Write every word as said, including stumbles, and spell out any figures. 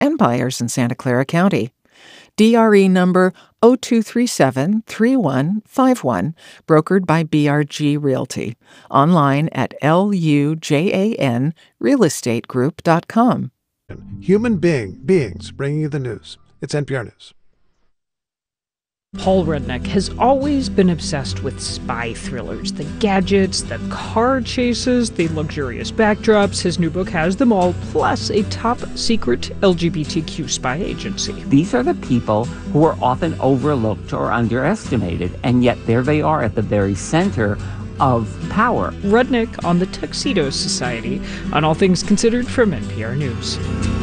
and buyers in Santa Clara County. D R E number zero two three seven, three one five one, brokered by B R G Realty. Online at L U J A N real estate group dot com. Human being beings bringing you the news. It's N P R News. Paul Rudnick has always been obsessed with spy thrillers, the gadgets, the car chases, the luxurious backdrops. His new book has them all, plus a top-secret L G B T Q spy agency. These are the people who are often overlooked or underestimated, and yet there they are at the very center of power. Rudnick on the Tuxedo Society, on All Things Considered from N P R News.